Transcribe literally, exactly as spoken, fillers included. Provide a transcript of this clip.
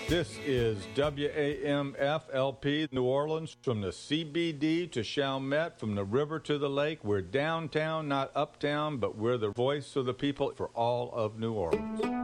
This is W A M F L P New Orleans, from the C B D to Chalmette, from the river to the lake. We're downtown, not uptown, but we're the voice of the people for all of New Orleans.